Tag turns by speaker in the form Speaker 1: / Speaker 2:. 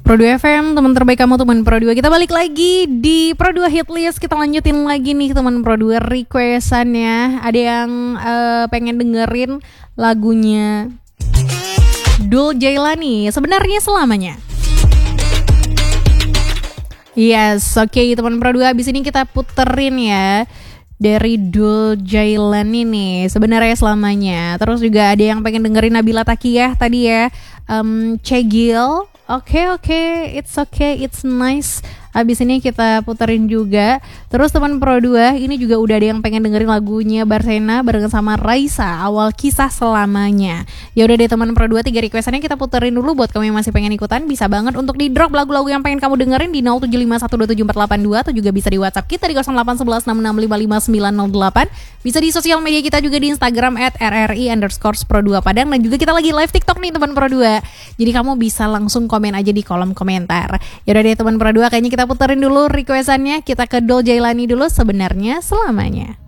Speaker 1: Pro 2 FM, teman terbaik kamu, teman Pro 2. Kita balik lagi di Pro 2 Hit List. Kita lanjutin lagi nih teman Pro 2 requestannya. Ada yang pengen dengerin lagunya Dul Jailani, Sebenarnya Selamanya. Yes, oke, teman Pro 2, abis ini kita puterin ya dari Dul Jailani nih, Sebenarnya Selamanya. Terus juga ada yang pengen dengerin Nabila Takiyah tadi ya, Cegil. Oke, it's nice. Abis ini kita puterin juga. Terus teman Pro 2, ini juga udah ada yang pengen dengerin lagunya Barsena bareng sama Raisa, Awal Kisah Selamanya. Ya udah deh teman Pro 2, 3 requestannya kita puterin dulu. Buat kamu yang masih pengen ikutan, bisa banget untuk di drop lagu-lagu yang pengen kamu dengerin di 0751274482, atau juga bisa di WhatsApp kita di 081166555908. Bisa di sosial media kita juga di Instagram @rri_pro2 Padang, dan juga kita lagi live TikTok nih teman Pro 2. Jadi kamu bisa langsung komen aja di kolom komentar. Ya udah deh teman Pro 2, kayaknya kita puterin dulu requestannya. Kita ke Dul Jailani dulu, Sebenarnya Selamanya.